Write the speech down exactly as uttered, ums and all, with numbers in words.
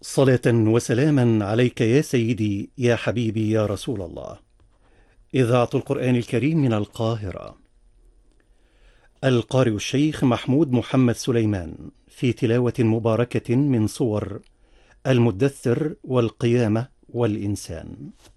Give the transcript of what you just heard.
صلاة وسلاما عليك يا سيدي يا حبيبي يا رسول الله. إذاعة القرآن الكريم من القاهرة. القارئ الشيخ محمود محمد سليمان في تلاوة مباركة من صور المدثر والقيامة والإنسان.